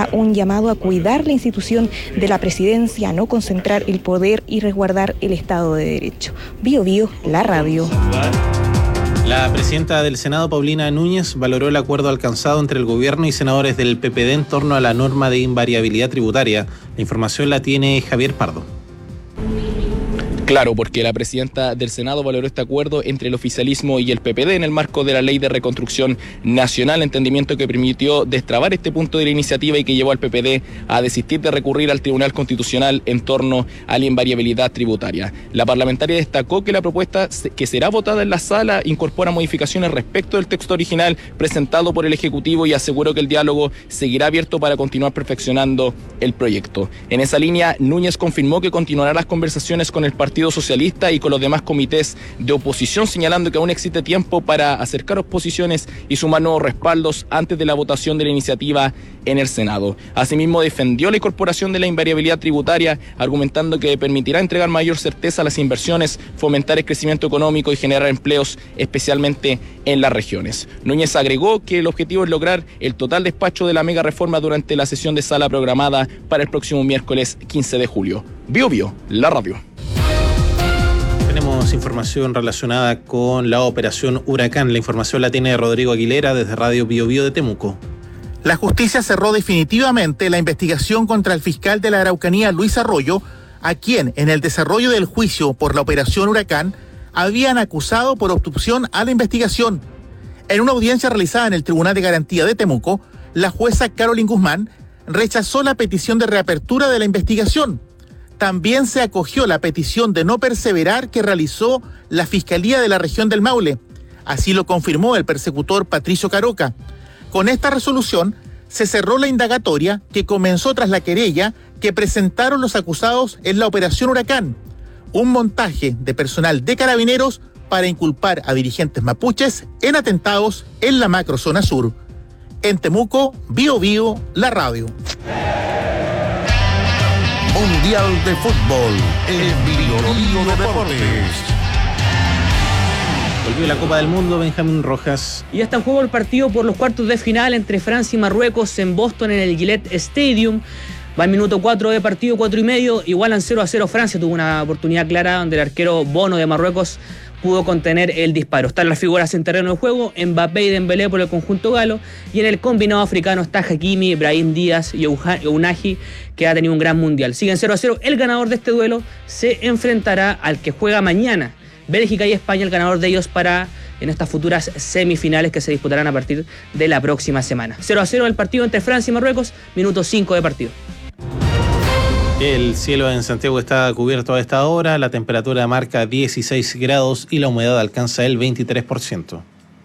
un llamado a cuidar la institución de la presidencia, a no concentrar el poder y resguardar el Estado de Derecho. Bio Bio, la radio. La presidenta del Senado, Paulina Núñez, valoró el acuerdo alcanzado entre el gobierno y senadores del PPD en torno a la norma de invariabilidad tributaria. La información la tiene Javier Pardo. Claro, porque la presidenta del Senado valoró este acuerdo entre el oficialismo y el PPD en el marco de la Ley de Reconstrucción Nacional, entendimiento que permitió destrabar este punto de la iniciativa y que llevó al PPD a desistir de recurrir al Tribunal Constitucional en torno a la invariabilidad tributaria. La parlamentaria destacó que la propuesta que será votada en la sala incorpora modificaciones respecto del texto original presentado por el Ejecutivo y aseguró que el diálogo seguirá abierto para continuar perfeccionando el proyecto. En esa línea, Núñez confirmó que continuará las conversaciones con el Partido Socialista y con los demás comités de oposición, señalando que aún existe tiempo para acercar posiciones y sumar nuevos respaldos antes de la votación de la iniciativa en el Senado. Asimismo, defendió la incorporación de la invariabilidad tributaria, argumentando que permitirá entregar mayor certeza a las inversiones, fomentar el crecimiento económico y generar empleos, especialmente en las regiones. Núñez agregó que el objetivo es lograr el total despacho de la mega reforma durante la sesión de sala programada para el próximo miércoles 15 de julio. Bio Bio, la radio. Tenemos información relacionada con la operación Huracán. La información la tiene Rodrigo Aguilera desde Radio Bio Bio de Temuco. La justicia cerró definitivamente la investigación contra el fiscal de la Araucanía, Luis Arroyo, a quien en el desarrollo del juicio por la operación Huracán habían acusado por obstrucción a la investigación. En una audiencia realizada en el Tribunal de Garantía de Temuco, la jueza Carolyn Guzmán rechazó la petición de reapertura de la investigación. También se acogió la petición de no perseverar que realizó la Fiscalía de la Región del Maule. Así lo confirmó el persecutor Patricio Caroca. Con esta resolución se cerró la indagatoria que comenzó tras la querella que presentaron los acusados en la operación Huracán, un montaje de personal de Carabineros para inculpar a dirigentes mapuches en atentados en la macrozona sur. En Temuco, Bio Bio, la radio. Mundial de Fútbol en Bio Bio Deportes. Volvió la Copa del Mundo, Benjamín Rojas. Y ya está en juego el partido por los cuartos de final entre Francia y Marruecos en Boston en el Gillette Stadium. Va al minuto 4 de partido, 4:30, igualan 0-0 Francia. Tuvo una oportunidad clara donde el arquero Bono de Marruecos pudo contener el disparo. Están las figuras en terreno de juego, Mbappé y Dembélé por el conjunto galo, y en el combinado africano está Hakimi, Brahim Díaz y Ounahi, que ha tenido un gran mundial. Siguen 0-0, el ganador de este duelo se enfrentará al que juega mañana, Bélgica y España, el ganador de ellos en estas futuras semifinales que se disputarán a partir de la próxima semana. 0-0 el partido entre Francia y Marruecos, minuto 5 de partido. El cielo en Santiago está cubierto a esta hora, la temperatura marca 16 grados y la humedad alcanza el 23%.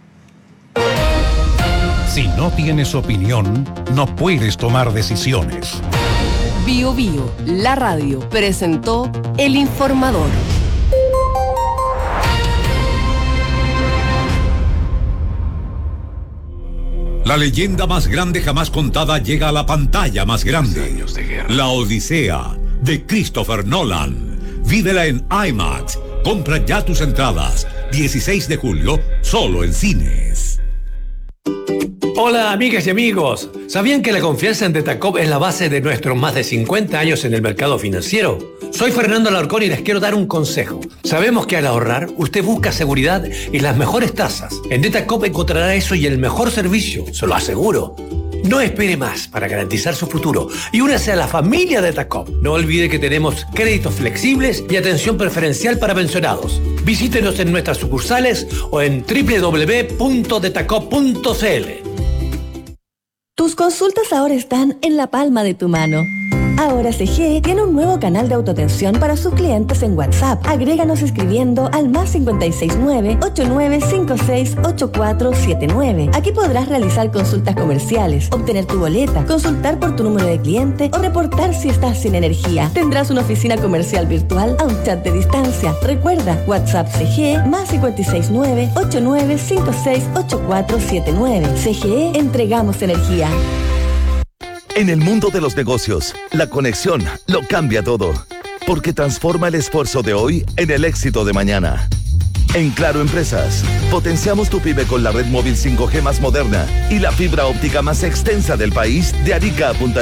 Si no tienes opinión, no puedes tomar decisiones. Bio Bio, la radio, presentó El Informador. La leyenda más grande jamás contada llega a la pantalla más grande. La Odisea, de Christopher Nolan. Vívela en IMAX. Compra ya tus entradas. 16 de julio, solo en cines. Hola amigas y amigos, ¿sabían que la confianza en Detacop es la base de nuestros más de 50 años en el mercado financiero? Soy Fernando Alarcón y les quiero dar un consejo. Sabemos que al ahorrar, usted busca seguridad y las mejores tasas. En Detacop encontrará eso y el mejor servicio, se lo aseguro. No espere más para garantizar su futuro y únase a la familia Detacop. No olvide que tenemos créditos flexibles y atención preferencial para pensionados. Visítenos en nuestras sucursales o en www.detacop.cl. Tus consultas ahora están en la palma de tu mano. Ahora CGE tiene un nuevo canal de autoatención para sus clientes en WhatsApp. Agréganos escribiendo al +569 8956 8479. Aquí podrás realizar consultas comerciales, obtener tu boleta, consultar por tu número de cliente o reportar si estás sin energía. Tendrás una oficina comercial virtual a un chat de distancia. Recuerda, WhatsApp CGE +569 8956 8479. CGE, entregamos energía. En el mundo de los negocios, la conexión lo cambia todo, porque transforma el esfuerzo de hoy en el éxito de mañana. En Claro Empresas, potenciamos tu pyme con la red móvil 5G más moderna y la fibra óptica más extensa del país de Arica a Punta